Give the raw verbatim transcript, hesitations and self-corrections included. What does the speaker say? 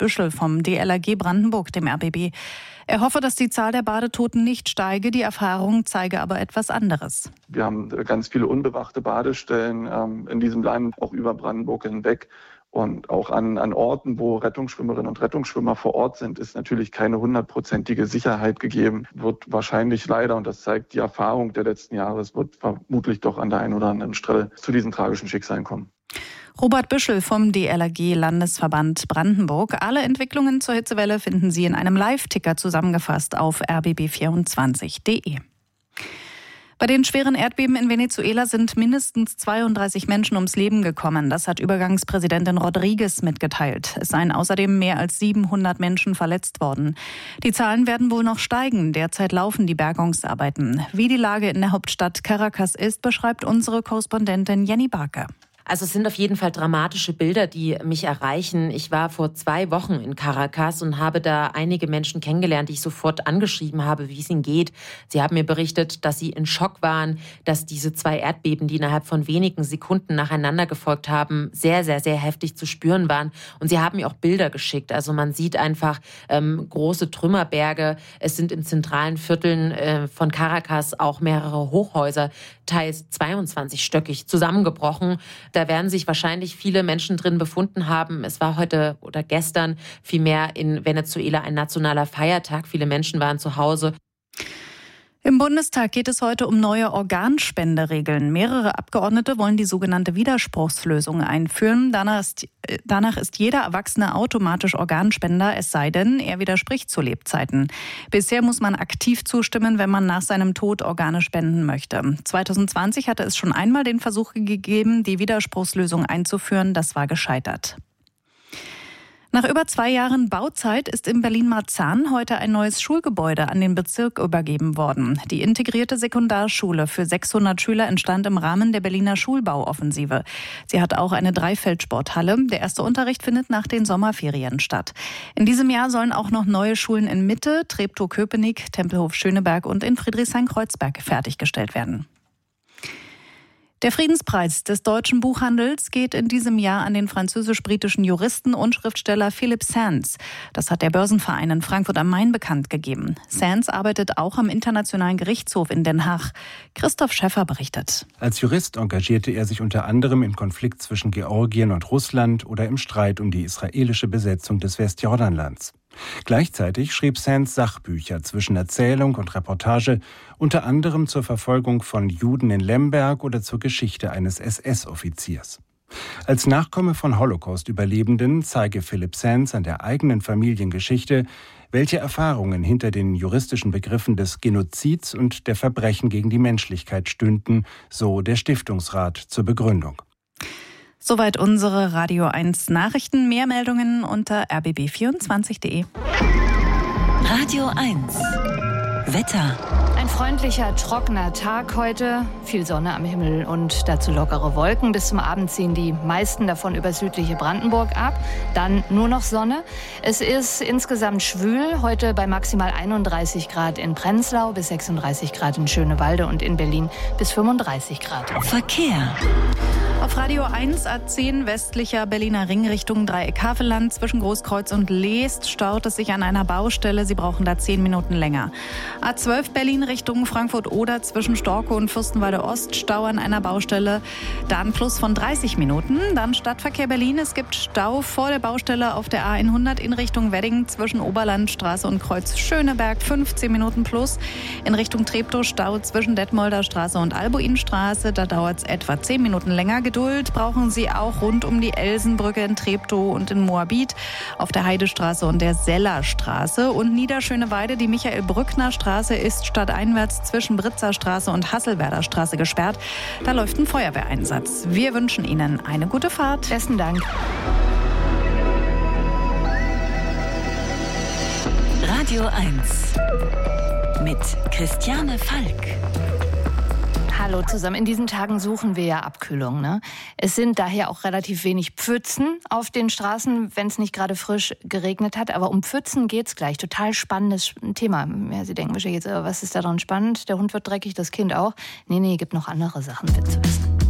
Büschel vom D L R G Brandenburg, dem R B B. Er hoffe, dass die Zahl der Badetoten nicht steige. Die Erfahrung zeige aber etwas anderes. Wir haben ganz viele unbewachte Badestellen ähm, in diesem Land, auch über Brandenburg hinweg. Und auch an, an Orten, wo Rettungsschwimmerinnen und Rettungsschwimmer vor Ort sind, ist natürlich keine hundertprozentige Sicherheit gegeben. Wird wahrscheinlich leider, und das zeigt die Erfahrung der letzten Jahre, es wird vermutlich doch an der einen oder anderen Stelle zu diesen tragischen Schicksalen kommen. Robert Büschel vom D L R G Landesverband Brandenburg. Alle Entwicklungen zur Hitzewelle finden Sie in einem Live-Ticker zusammengefasst auf r b b vierundzwanzig punkt d e. Bei den schweren Erdbeben in Venezuela sind mindestens zweiunddreißig Menschen ums Leben gekommen. Das hat Übergangspräsidentin Rodriguez mitgeteilt. Es seien außerdem mehr als siebenhundert Menschen verletzt worden. Die Zahlen werden wohl noch steigen. Derzeit laufen die Bergungsarbeiten. Wie die Lage in der Hauptstadt Caracas ist, beschreibt unsere Korrespondentin Jenny Barker. Also es sind auf jeden Fall dramatische Bilder, die mich erreichen. Ich war vor zwei Wochen in Caracas und habe da einige Menschen kennengelernt, die ich sofort angeschrieben habe, wie es ihnen geht. Sie haben mir berichtet, dass sie in Schock waren, dass diese zwei Erdbeben, die innerhalb von wenigen Sekunden nacheinander gefolgt haben, sehr, sehr, sehr heftig zu spüren waren. Und sie haben mir auch Bilder geschickt. Also man sieht einfach ähm, große Trümmerberge. Es sind in zentralen Vierteln äh, von Caracas auch mehrere Hochhäuser, teils zweiundzwanzigstöckig, zusammengebrochen. Da werden sich wahrscheinlich viele Menschen drin befunden haben. Es war heute oder gestern vielmehr in Venezuela ein nationaler Feiertag. Viele Menschen waren zu Hause. Im Bundestag geht es heute um neue Organspenderegeln. Mehrere Abgeordnete wollen die sogenannte Widerspruchslösung einführen. Danach ist, danach ist jeder Erwachsene automatisch Organspender, es sei denn, er widerspricht zu Lebzeiten. Bisher muss man aktiv zustimmen, wenn man nach seinem Tod Organe spenden möchte. zwanzig zwanzig hatte es schon einmal den Versuch gegeben, die Widerspruchslösung einzuführen. Das war gescheitert. Nach über zwei Jahren Bauzeit ist in Berlin-Marzahn heute ein neues Schulgebäude an den Bezirk übergeben worden. Die integrierte Sekundarschule für sechshundert Schüler entstand im Rahmen der Berliner Schulbauoffensive. Sie hat auch eine Dreifeldsporthalle. Der erste Unterricht findet nach den Sommerferien statt. In diesem Jahr sollen auch noch neue Schulen in Mitte, Treptow-Köpenick, Tempelhof-Schöneberg und in Friedrichshain-Kreuzberg fertiggestellt werden. Der Friedenspreis des deutschen Buchhandels geht in diesem Jahr an den französisch-britischen Juristen und Schriftsteller Philippe Sands. Das hat der Börsenverein in Frankfurt am Main bekannt gegeben. Sands arbeitet auch am Internationalen Gerichtshof in Den Haag. Christoph Schäffer berichtet. Als Jurist engagierte er sich unter anderem im Konflikt zwischen Georgien und Russland oder im Streit um die israelische Besetzung des Westjordanlands. Gleichzeitig schrieb Sands Sachbücher zwischen Erzählung und Reportage, unter anderem zur Verfolgung von Juden in Lemberg oder zur Geschichte eines S S-Offiziers. Als Nachkomme von Holocaust-Überlebenden zeige Philippe Sands an der eigenen Familiengeschichte, welche Erfahrungen hinter den juristischen Begriffen des Genozids und der Verbrechen gegen die Menschlichkeit stünden, so der Stiftungsrat zur Begründung. Soweit unsere Radio eins Nachrichten. Mehr Meldungen unter r b b vierundzwanzig punkt d e. Radio eins Wetter. Ein freundlicher, trockener Tag heute. Viel Sonne am Himmel und dazu lockere Wolken. Bis zum Abend ziehen die meisten davon über südliche Brandenburg ab. Dann nur noch Sonne. Es ist insgesamt schwül. Heute bei maximal einunddreißig Grad in Prenzlau, bis sechsunddreißig Grad in Schönewalde und in Berlin bis fünfunddreißig Grad. Verkehr. Auf Radio eins A zehn westlicher Berliner Ring Richtung Dreieck-Havelland zwischen Großkreuz und Leest staut es sich an einer Baustelle. Sie brauchen da zehn Minuten länger. A zwölf Berlin Richtung Frankfurt-Oder zwischen Storkow und Fürstenwalde Ost Stau an einer Baustelle. Da ein Plus von dreißig Minuten. Dann Stadtverkehr Berlin. Es gibt Stau vor der Baustelle auf der A hundert in Richtung Wedding zwischen Oberlandstraße und Kreuz Schöneberg. fünfzehn Minuten plus. In Richtung Treptow Stau zwischen Detmolder Straße und Albuinstraße. Da dauert es etwa zehn Minuten länger. Geduld brauchen Sie auch rund um die Elsenbrücke in Treptow und in Moabit, auf der Heidestraße und der Sellerstraße. Und Niederschöneweide, die Michael-Brückner-Straße ist stadteinwärts zwischen Britzer Straße und Hasselwerder Straße gesperrt. Da läuft ein Feuerwehreinsatz. Wir wünschen Ihnen eine gute Fahrt. Besten Dank. Radio eins mit Christiane Falk. Hallo zusammen. In diesen Tagen suchen wir ja Abkühlung, ne? Es sind daher auch relativ wenig Pfützen auf den Straßen, wenn es nicht gerade frisch geregnet hat. Aber um Pfützen geht's gleich. Total spannendes Thema. Ja, Sie denken wahrscheinlich jetzt, was ist da dran spannend? Der Hund wird dreckig, das Kind auch. Nee, nee, gibt noch andere Sachen, Witz zu wissen.